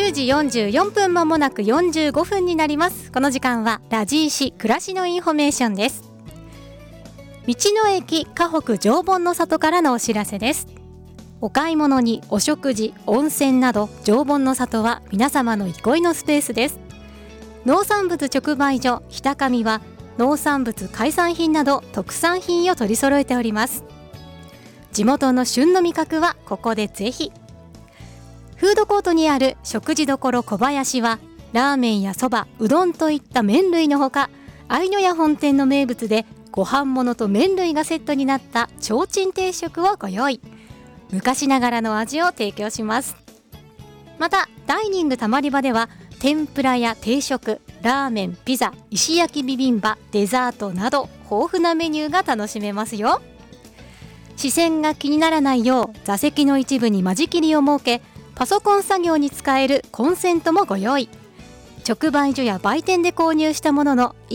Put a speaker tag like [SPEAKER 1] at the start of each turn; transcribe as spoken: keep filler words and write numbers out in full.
[SPEAKER 1] うじよんじゅうよんぷんまもなくよんじゅうごふんになります。この時間はラジーシ暮らしのインフォメーションです。道の駅河北常盆の里からのお知らせです。お買い物にお食事、温泉など常盆の里は皆様の憩いのスペースです。農産物直売所ひたかみは農産物海産品など特産品を取り揃えております。地元の旬の味覚はここでぜひ。フードコートにある食事処小林はラーメンやそば、うどんといった麺類のほか、相野屋本店の名物でご飯物と麺類がセットになった提灯定食をご用意。昔ながらの味を提供します。またダイニングたまり場では天ぷらや定食、ラーメン、ピザ、石焼きビビンバ、デザートなど豊富なメニューが楽しめますよ。視線が気にならないよう座席の一部に間仕切りを設け、パソコン作業に使えるコンセントもご用意。直売所や売店で購入したものの